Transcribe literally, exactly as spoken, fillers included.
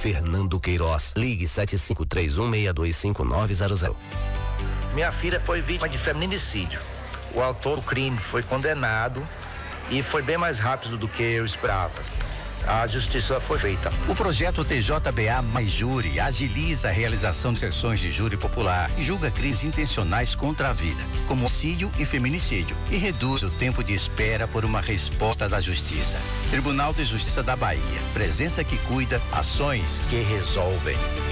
Fernando Queiroz. Ligue sete cinco três um seis dois cinco nove zero zero. Minha filha foi vítima de feminicídio. O autor do crime foi condenado e foi bem mais rápido do que eu esperava. A justiça foi feita. O projeto T J B A mais Júri agiliza a realização de sessões de júri popular e julga crimes intencionais contra a vida, como homicídio e feminicídio, e reduz o tempo de espera por uma resposta da Justiça. Tribunal de Justiça da Bahia. Presença que cuida, ações que resolvem.